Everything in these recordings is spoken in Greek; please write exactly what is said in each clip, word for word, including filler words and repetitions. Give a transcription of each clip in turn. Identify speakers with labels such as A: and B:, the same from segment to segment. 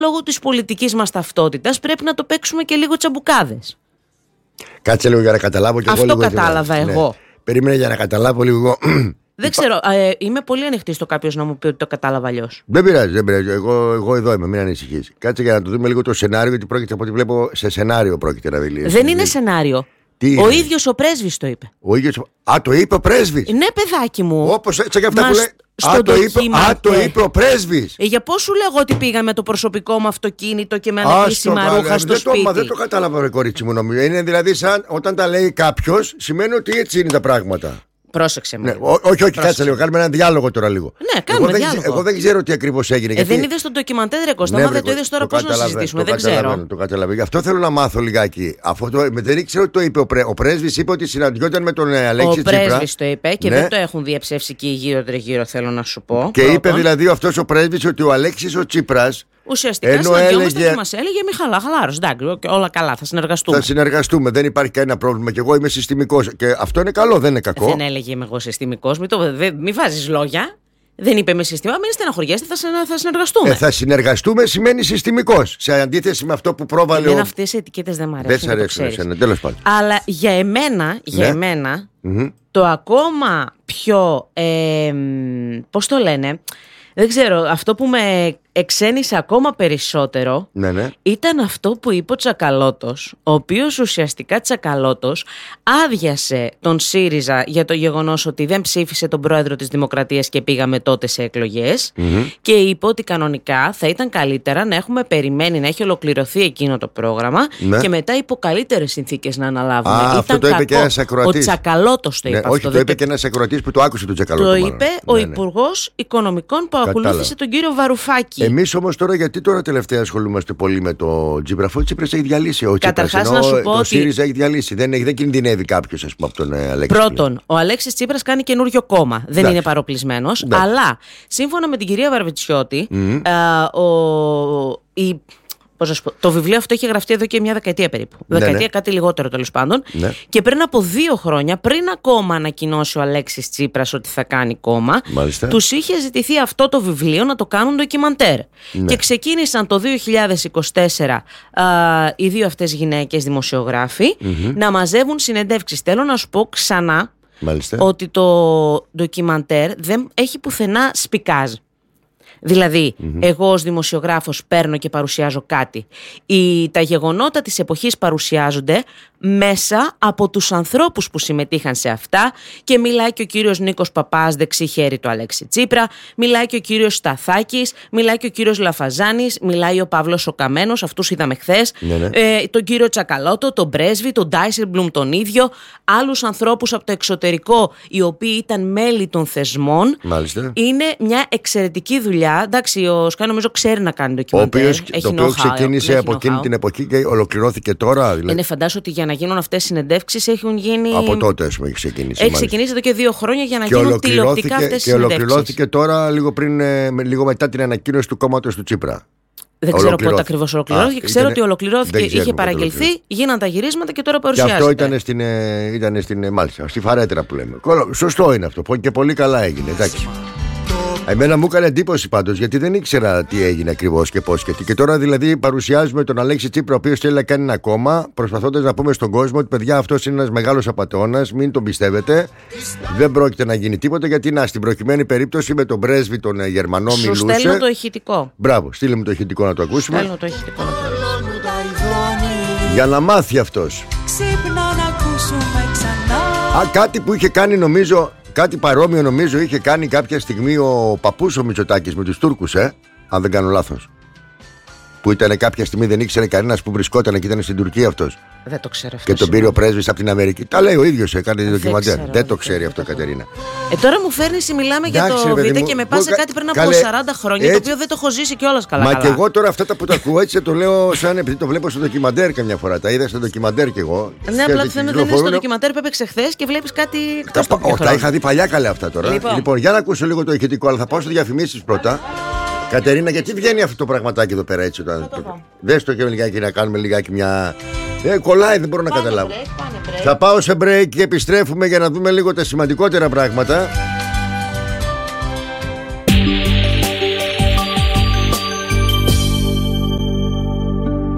A: λόγω της πολιτικής μας ταυτότητας πρέπει να το παίξουμε και λίγο τσαμπουκάδες.
B: Κάτσε λίγο για να καταλάβω και
A: αυτό
B: εγώ λίγο.
A: Αυτό κατάλαβα
B: ναι.
A: εγώ.
B: Περίμενε για να καταλάβω λίγο.
A: Δεν ξέρω, ε, είμαι πολύ ανοιχτή στο κάποιος να μου πει ότι το κατάλαβα αλλιώς.
B: Δεν πειράζει, δεν πειράζει. Εγώ, εγώ εδώ είμαι, μην ανησυχείς. Κάτσε για να το δούμε λίγο το σενάριο, γιατί πρόκειται από ό,τι βλέπω σε σενάριο πρόκειται να δει.
A: Δεν είναι σενάριο.
B: Τι
A: ο
B: είναι?
A: ίδιος ο πρέσβης το είπε.
B: Ο ίδιος... Α, το είπε ο πρέσβης.
A: Ναι, παιδάκι μου.
B: Όπως έτσι και αυτά
A: Μας...
B: που λέει. Α το, είπε, α, το είπε ο πρέσβης.
A: Ε, για πώς σου λέω ότι πήγα με το προσωπικό μου αυτοκίνητο και με ανεπίσημα ρούχα στο
B: δεν
A: σπίτι.
B: Το, μα δεν το κατάλαβα, ρε κορίτσι μου, νομίζω. Είναι δηλαδή σαν όταν τα λέει κάποιος, σημαίνει ότι έτσι είναι τα πράγματα.
A: Πρόσεξε με.
B: Ναι, ό, όχι, όχι, κάτσε λίγο. Κάνουμε ένα διάλογο τώρα λίγο.
A: Ναι, κάνουμε
B: εγώ
A: διάλογο.
B: Δεν, εγώ δεν ξέρω τι ακριβώς έγινε.
A: Ε,
B: γιατί...
A: δεν είδες το ντοκιμαντέρ, ρε Κώστα.
B: Ναι,
A: Μα δεν το είδες τώρα, πώς να συζητήσουμε.
B: Το
A: δεν ξέρω.
B: Το καταλαβαίνω. Γι' αυτό θέλω να μάθω λιγάκι. Αυτό το, δεν ήξερα ότι το είπε ο, πρέ, ο πρέσβης. Είπε ότι συναντιόταν με τον Αλέξη Τσίπρα.
A: Ο πρέσβης το είπε και
B: ναι.
A: δεν το έχουν διαψεύσει και γύρω-τριγύρω, θέλω να σου πω.
B: Και
A: πρώτον.
B: είπε δηλαδή αυτός ο πρέσβης ότι ο Αλέξης ο Τσίπρας.
A: Ουσιαστικά συναντιόμαστε έλεγε... και μας έλεγε μη χαλά, χαλάρος, εντάξει, όλα καλά, θα συνεργαστούμε.
B: Θα συνεργαστούμε, δεν υπάρχει κανένα πρόβλημα και εγώ είμαι συστημικός. Και αυτό είναι καλό, δεν είναι κακό.
A: Δεν έλεγε είμαι εγώ συστημικός, μην, το... μην βάζεις λόγια. Δεν είπε με σύστημα, μην στεναχωριέστε, θα, θα συνεργαστούμε.
B: Ε, θα συνεργαστούμε σημαίνει συστημικός. Σε αντίθεση με αυτό που πρόβαλε.
A: Εμένα
B: ο...
A: αυτές οι ετικέτες δεν μ' αρέσουν.
B: Δεν σ' αρέσουν, τέλος πάντων.
A: Αλλά για εμένα, για
B: ναι.
A: εμένα
B: mm-hmm.
A: το ακόμα πιο. Ε, πώς το λένε. Δεν ξέρω, αυτό που με εξένησε ακόμα περισσότερο
B: ναι, ναι.
A: ήταν αυτό που είπε ο Τσακαλώτος, ο οποίος ουσιαστικά Τσακαλώτος άδειασε τον ΣΥΡΙΖΑ για το γεγονός ότι δεν ψήφισε τον πρόεδρο της Δημοκρατίας και πήγαμε τότε σε εκλογές
B: mm-hmm.
A: και είπε ότι κανονικά θα ήταν καλύτερα να έχουμε περιμένει να έχει ολοκληρωθεί εκείνο το πρόγραμμα
B: ναι.
A: και μετά υπό καλύτερες συνθήκες να αναλάβουμε.
B: Α,
A: ήταν
B: αυτό το είπε και ένας ακροατής.
A: Ο Τσακαλώτος το είπε.
B: Ναι,
A: αυτό,
B: όχι, το είπε και ένας ακροατής που το άκουσε τον Τσακαλώτο.
A: Το
B: μάλλον.
A: είπε ο ναι, ναι. Υπουργός Οικονομικών που ακολούθησε τον κύριο Βαρουφάκη.
B: Εμείς όμως τώρα, γιατί τώρα τελευταία ασχολούμαστε πολύ με το Τσίπρα, αφού ο Τσίπρας έχει διαλύσει. Ο
A: Καταρχάς
B: Τσίπρας,
A: να σου
B: ενώ
A: πω
B: το
A: ότι...
B: ΣΥΡΙΖΑ έχει διαλύσει. Δεν, δεν κινδυνεύει κάποιος, ας πούμε, από τον Αλέξη.
A: Πρώτον, ο Αλέξης Τσίπρας κάνει καινούριο κόμμα. Δεν
B: Εντάξει.
A: είναι παροπλισμένος.
B: Εντάξει.
A: Αλλά σύμφωνα με την κυρία Βαρβιτσιώτη,
B: mm-hmm.
A: α, ο, η, πώς να σου πω, το βιβλίο αυτό έχει γραφτεί εδώ και μια δεκαετία περίπου.
B: Ναι,
A: δεκαετία,
B: ναι.
A: κάτι λιγότερο τέλος πάντων.
B: Ναι.
A: Και πριν από δύο χρόνια, πριν ακόμα ανακοινώσει ο Αλέξης Τσίπρας ότι θα κάνει κόμμα,
B: Μάλιστα.
A: τους είχε ζητηθεί αυτό το βιβλίο να το κάνουν ντοκιμαντέρ.
B: Ναι.
A: Και ξεκίνησαν το δύο χιλιάδες είκοσι τέσσερα α, οι δύο αυτές γυναίκες δημοσιογράφοι
B: mm-hmm.
A: να μαζεύουν συνεντεύξεις. Θέλω να σου πω ξανά.
B: Μάλιστα.
A: Ότι το ντοκιμαντέρ δεν έχει πουθενά σπικάζ. Δηλαδή, mm-hmm. εγώ ως δημοσιογράφος παίρνω και παρουσιάζω κάτι. Οι, τα γεγονότα της εποχής παρουσιάζονται μέσα από τους ανθρώπους που συμμετείχαν σε αυτά και μιλάει και ο κύριος Νίκος Παπάς, δεξί χέρι του Αλέξη Τσίπρα, μιλάει και ο κύριος Σταθάκης, μιλάει και ο κύριος Λαφαζάνης, μιλάει ο Παύλος ο Καμένος, αυτούς είδαμε χθες,
B: ναι, ναι.
A: ε, τον κύριο Τσακαλώτο, τον πρέσβη, τον Ντάισελμπλουμ τον ίδιο, άλλους ανθρώπους από το εξωτερικό οι οποίοι ήταν μέλη των θεσμών.
B: Μάλιστα.
A: Είναι μια εξαιρετική δουλειά. Εντάξει, ο Σκάι νομίζω ξέρει να κάνει ντοκιμαντέρ.
B: Ο οποίος, το οποίο ξεκίνησε από εκείνη την εποχή και ολοκληρώθηκε τώρα. Δηλαδή.
A: Είναι φαντάσου ότι για να γίνουν αυτές οι συνεντεύξεις έχουν γίνει.
B: Από τότε, ας πούμε, έχει ξεκινήσει.
A: Έχει ξεκινήσει εδώ και δύο χρόνια για να
B: και
A: γίνουν τηλεοπτικά αυτές οι συνεντεύξεις.
B: Και ολοκληρώθηκε τώρα λίγο, πριν, λίγο μετά την ανακοίνωση του κόμματος του Τσίπρα.
A: Δεν ξέρω πότε ακριβώς ολοκληρώθηκε. Α, ξέρω ήτανε, ότι ολοκληρώθηκε, είχε παραγγελθεί, γίναν τα γυρίσματα και τώρα παρουσιάζεται.
B: Και αυτό ήταν στην, ήταν στην, μάλιστα, στη φαρέτρα που λέμε. Σωστό είναι αυτό και πολύ καλά έγινε. Εντάξει. Εμένα μου έκανε εντύπωση πάντως, γιατί δεν ήξερα τι έγινε ακριβώς και πώς και τι. Και τώρα δηλαδή παρουσιάζουμε τον Αλέξη Τσίπρα, ο οποίος θέλει να κάνει ένα κόμμα, προσπαθώντας να πούμε στον κόσμο ότι παιδιά, αυτός είναι ένας μεγάλος απατεώνας, μην τον πιστεύετε. Δεν πρόκειται να γίνει τίποτα, γιατί να, στην προκειμένη περίπτωση με τον πρέσβη τον Γερμανό
A: Σου
B: μιλούσε.
A: Στέλνω το ηχητικό.
B: Μπράβο, στείλε μου το ηχητικό να το ακούσουμε.
A: Στέλνω το ηχητικό να το ακούσουμε.
B: Για να μάθει αυτός. Α, κάτι που είχε κάνει νομίζω. Κάτι παρόμοιο νομίζω είχε κάνει κάποια στιγμή ο παππούς ο Μητσοτάκης με τους Τούρκους, ε, αν δεν κάνω λάθος. Που ήταν κάποια στιγμή, δεν ήξερε κανένας που βρισκόταν και ήταν στην Τουρκία αυτός.
A: Δεν το ξέρω αυτό.
B: Και τον πήρε ο πρέσβης από την Αμερική. Τα λέει ο ίδιος, έκανε ντοκιμαντέρ. Δεν, δεν το ξέρει αυτό, Κατερίνα.
A: Ε, τώρα μου φέρνεις, μιλάμε για
B: Εντάξει,
A: το βίντεο
B: μου,
A: και με πας σε κάτι πριν από
B: καλέ,
A: σαράντα χρόνια, έτσι, το οποίο δεν το έχω ζήσει κιόλας καλά.
B: Μα
A: καλά.
B: και εγώ τώρα αυτά που τα ακούω έτσι το λέω σαν επειδή το βλέπω στο ντοκιμαντέρ καμιά φορά. Τα είδα στο ντοκιμαντέρ κι εγώ.
A: Ναι, απλά φαίνεται ότι είναι στο ντοκιμαντέρ που έπαιξε χθες και βλέπεις κάτι εκτός
B: τα,
A: από πιο
B: τα είχα δει παλιά καλά αυτά τώρα.
A: Λοιπόν.
B: λοιπόν, για να ακούσω λίγο το ηχητικό, αλλά θα πάω στις διαφημίσεις πρώτα. Κατερίνα, γιατί βγαίνει αυτό το πραγματάκι εδώ πέρα έτσι όταν. Δες το και λιγάκι να κάνουμε λιγάκι μια. Ε, κολλάει, δεν μπορώ να
A: πάνε
B: καταλάβω.
A: Break, πάνε break.
B: Θα πάω σε break και επιστρέφουμε για να δούμε λίγο τα σημαντικότερα πράγματα.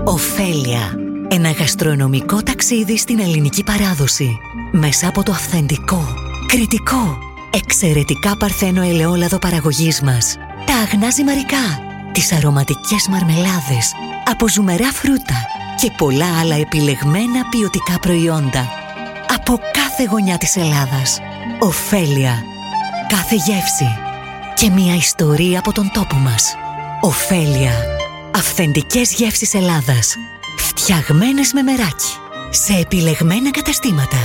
C: Οφέλια. Ένα γαστρονομικό ταξίδι στην ελληνική παράδοση. Μέσα από το αυθεντικό, κριτικό, εξαιρετικά παρθένο ελαιόλαδο παραγωγής μας. Τα αγνά ζυμαρικά, τις αρωματικές μαρμελάδες, από ζουμερά φρούτα και πολλά άλλα επιλεγμένα ποιοτικά προϊόντα. Από κάθε γωνιά της Ελλάδας. Οφέλια. Κάθε γεύση και μια ιστορία από τον τόπο μας. Οφέλια. Αυθεντικές γεύσεις Ελλάδας. Φτιαγμένες με μεράκι. Σε επιλεγμένα καταστήματα.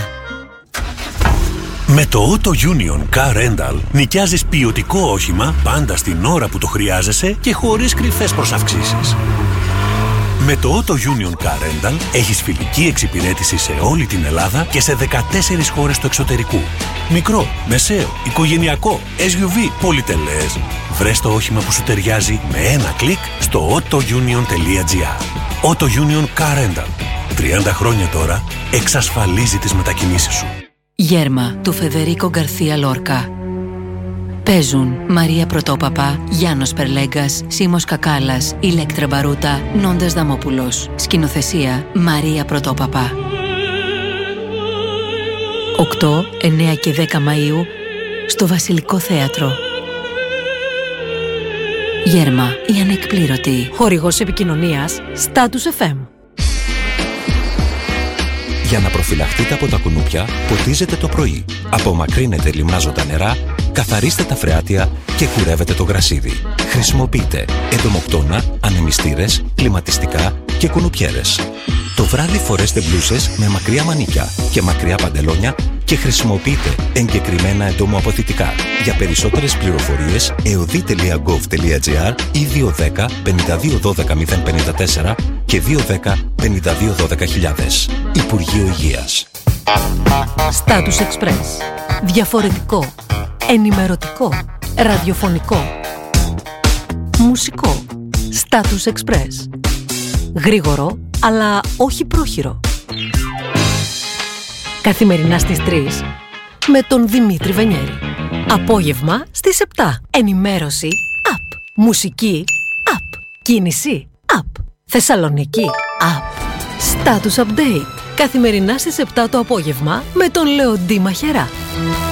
D: Με το Auto Union Car Rental νοικιάζεις ποιοτικό όχημα πάντα στην ώρα που το χρειάζεσαι και χωρίς κρυφές προσαυξήσεις. Με το Auto Union Car Rental έχεις φιλική εξυπηρέτηση σε όλη την Ελλάδα και σε δεκατέσσερις χώρες του εξωτερικού. Μικρό, μεσαίο, οικογενειακό, ες γιου βι, πολυτελές. Βρες το όχημα που σου ταιριάζει με ένα κλικ στο autounion τελεία gr. Auto Union Car Rental. τριάντα χρόνια τώρα εξασφαλίζει τις μετακινήσεις σου.
E: Γέρμα του Φεδερίκο Γκαρθία Λόρκα. Παίζουν Μαρία Πρωτόπαπα, Γιάννος Περλέγκας, Σίμος Κακάλας, Ηλέκτρα Μπαρούτα, Νόντας Δαμόπουλος. Σκηνοθεσία Μαρία Πρωτόπαπα. οκτώ, εννέα και δέκα Μαΐου στο Βασιλικό Θέατρο. Γέρμα, η ανεκπλήρωτη.
F: Χορηγός επικοινωνίας Status εφ εμ.
G: Για να προφυλαχτείτε από τα κουνούπια, ποτίζετε το πρωί. Απομακρύνετε λιμνάζοντα νερά, καθαρίστε τα φρεάτια και κουρεύετε το γρασίδι. Χρησιμοποιείτε εντομοκτώνα, ανεμιστήρες, κλιματιστικά και κουνουπιέρες. Το βράδυ φορέστε μπλούσες με μακριά μανίκια και μακριά παντελόνια και χρησιμοποιείτε εγκεκριμένα εντομοαποθητικά. Για περισσότερες πληροφορίες εωδή τελεία γκοβ τελεία τζι αρ ή δύο ένα μηδέν πέντε δύο ένα δύο μηδέν πέντε τέσσερα και δύο ένα μηδέν πέντε δύο ένα μηδέν χιλιάδες. Υπουργείο Υγείας.
F: Status Express. Διαφορετικό. Ενημερωτικό. Ραδιοφωνικό. Μουσικό. Status Express. Γρήγορο, αλλά όχι πρόχειρο. Καθημερινά στις τρεις με τον Δημήτρη Βενιέρη. Απόγευμα στις επτά. Ενημέρωση App. Μουσική App. Κίνηση App. Θεσσαλονίκη App. Status Update. Καθημερινά στις επτά το απόγευμα με τον Λεοντή Μαχερά.